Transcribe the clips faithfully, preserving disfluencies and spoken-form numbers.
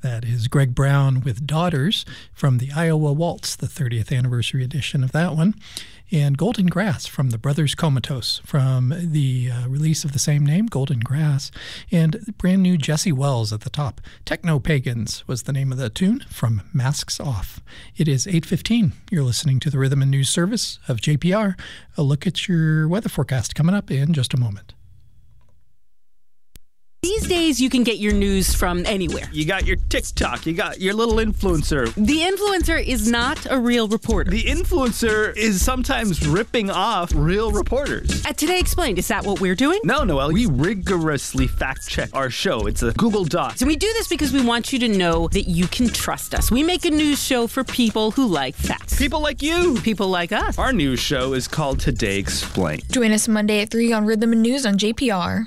That is Greg Brown with Daughters from the Iowa Waltz, the thirtieth anniversary edition of that one. And Golden Grass from the Brothers Comatose from the uh, release of the same name, Golden Grass. And brand new Jesse Wells at the top. Techno Pagans was the name of the tune from Masks Off. It is eight fifteen. You're listening to the Rhythm and News Service of J P R. A look at your weather forecast coming up in just a moment. These days, you can get your news from anywhere. You got your TikTok, you got your little influencer. The influencer is not a real reporter. The influencer is sometimes ripping off real reporters. At Today Explained, is that what we're doing? No, Noelle, we rigorously fact-check our show. It's a Google Doc. So we do this because we want you to know that you can trust us. We make a news show for people who like facts. People like you. People like us. Our news show is called Today Explained. Join us Monday at three on Rhythm and News on J P R.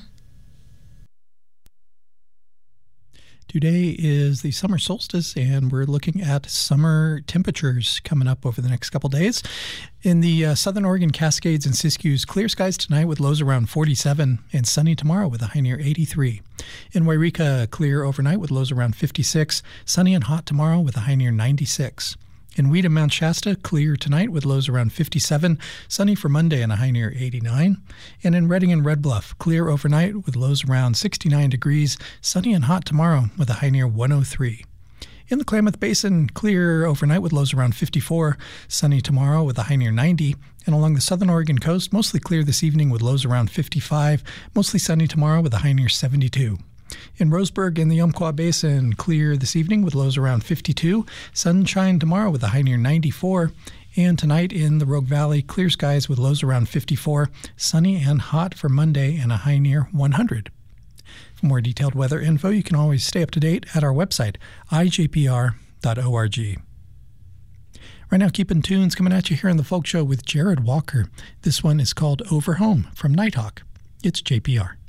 Today is the summer solstice, and we're looking at summer temperatures coming up over the next couple days. In the uh, Southern Oregon Cascades and Siskiyous, clear skies tonight with lows around forty-seven, and sunny tomorrow with a high near eighty-three. In Wairika, clear overnight with lows around fifty-six, sunny and hot tomorrow with a high near ninety-six. In Weed and Mount Shasta, clear tonight with lows around fifty-seven, sunny for Monday and a high near eighty-nine. And in Redding and Red Bluff, clear overnight with lows around sixty-nine degrees, sunny and hot tomorrow with a high near one oh three. In the Klamath Basin, clear overnight with lows around fifty-four, sunny tomorrow with a high near ninety. And along the southern Oregon coast, mostly clear this evening with lows around fifty-five, mostly sunny tomorrow with a high near seventy-two. In Roseburg in the Umpqua Basin, clear this evening with lows around fifty-two, sunshine tomorrow with a high near ninety-four, and tonight in the Rogue Valley, clear skies with lows around fifty-four, sunny and hot for Monday and a high near one hundred. For more detailed weather info, you can always stay up to date at our website, i j p r dot org. Right now, keeping tunes coming at you here on the Folk Show with Jared Walker. This one is called Over Home from Nighthawk. It's J P R.